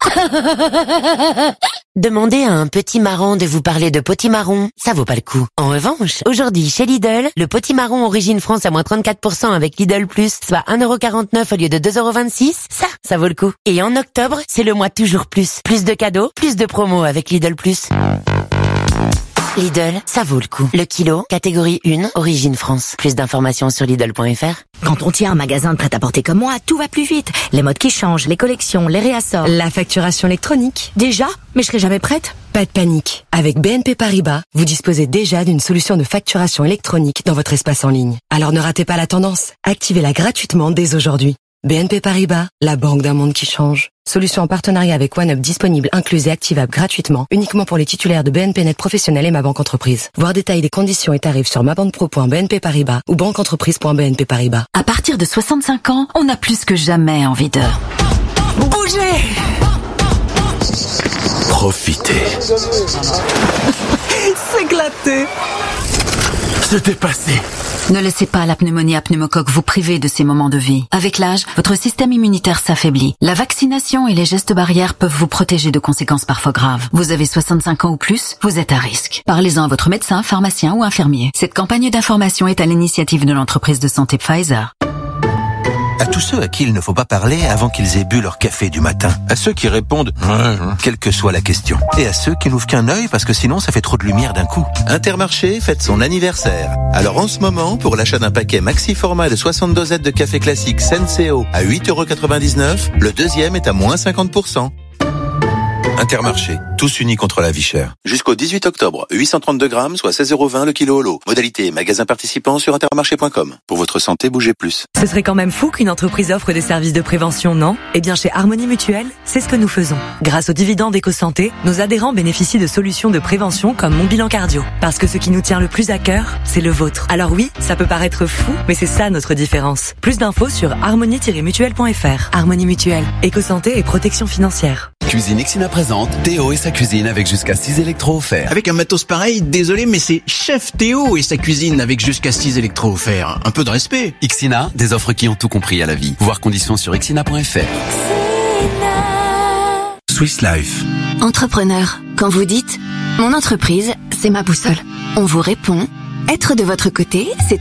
Demandez à un petit marron de vous parler de potimarron, ça vaut pas le coup. En revanche, aujourd'hui chez Lidl, le potimarron origine France à moins 34% avec Lidl Plus, soit 1,49€ au lieu de 2,26€, ça vaut le coup. Et en octobre, c'est le mois toujours plus. Plus de cadeaux, plus de promos avec Lidl Plus. Lidl, ça vaut le coup. Le kilo, catégorie 1, origine France. Plus d'informations sur Lidl.fr. Quand on tient un magasin de prêt-à-porter comme moi, tout va plus vite. Les modes qui changent, les collections, les réassorts. La facturation électronique. Déjà? Mais je serai jamais prête? Pas de panique. Avec BNP Paribas, vous disposez déjà d'une solution de facturation électronique dans votre espace en ligne. Alors ne ratez pas la tendance. Activez-la gratuitement dès aujourd'hui. BNP Paribas, la banque d'un monde qui change. Solution en partenariat avec OneUp disponible, incluse et activable gratuitement, uniquement pour les titulaires de BNP Net Professionnel et Ma Banque Entreprise. Voir détails des conditions et tarifs sur mabanquepro.bnp Paribas ou banqueentreprise.bnp Paribas. À partir de 65 ans, on a plus que jamais envie de bouger. Profitez. S'éclater. Se dépasser. Ne laissez pas la pneumonie à pneumocoque vous priver de ces moments de vie. Avec l'âge, votre système immunitaire s'affaiblit. La vaccination et les gestes barrières peuvent vous protéger de conséquences parfois graves. Vous avez 65 ans ou plus, vous êtes à risque. Parlez-en à votre médecin, pharmacien ou infirmier. Cette campagne d'information est à l'initiative de l'entreprise de santé Pfizer. À tous ceux à qui il ne faut pas parler avant qu'ils aient bu leur café du matin. À ceux qui répondent « quelle que soit la question ». Et à ceux qui n'ouvrent qu'un œil parce que sinon ça fait trop de lumière d'un coup. Intermarché fête son anniversaire. Alors en ce moment, pour l'achat d'un paquet maxi format de 60 dosettes de café classique Senseo à 8,99€, le deuxième est à moins 50%. Intermarché, tous unis contre la vie chère. Jusqu'au 18 octobre, 832 grammes, soit 16,20 € le kilo au lot. Modalité magasin participant sur intermarché.com. Pour votre santé, bougez plus. Ce serait quand même fou qu'une entreprise offre des services de prévention, non? Eh bien, chez Harmonie Mutuelle, c'est ce que nous faisons. Grâce aux dividendes EcoSanté, nos adhérents bénéficient de solutions de prévention comme Mon Bilan Cardio. Parce que ce qui nous tient le plus à cœur, c'est le vôtre. Alors oui, ça peut paraître fou, mais c'est ça notre différence. Plus d'infos sur harmonie-mutuelle.fr. Harmonie Mutuelle, EcoSanté et protection financière. Cuisine Ixina présente Théo et sa cuisine avec jusqu'à 6 électros offerts. Avec un matos pareil, désolé, mais c'est Chef Théo et sa cuisine avec jusqu'à 6 électros offerts. Un peu de respect. Ixina, des offres qui ont tout compris à la vie. Voir conditions sur ixina.fr. Swiss Life. Entrepreneur, quand vous dites « Mon entreprise, c'est ma boussole », on vous répond « Être de votre côté, c'est